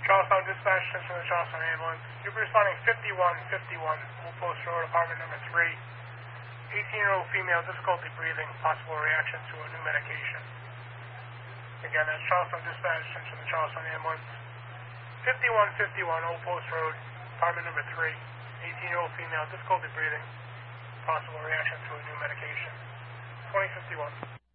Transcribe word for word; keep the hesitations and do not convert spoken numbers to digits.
Charlestown Dispatch, attention to the Charlestown Ambulance. You'll be responding fifty-one fifty-one, Old Post Road, apartment number three. eighteen-year-old female, difficulty breathing, possible reaction to a new medication. Again, that's Charlestown Dispatch, attention to the Charlestown Ambulance. fifty-one fifty-one, Old Post Road, apartment number three. eighteen-year-old female, difficulty breathing, possible reaction to a new medication. twenty fifty-one.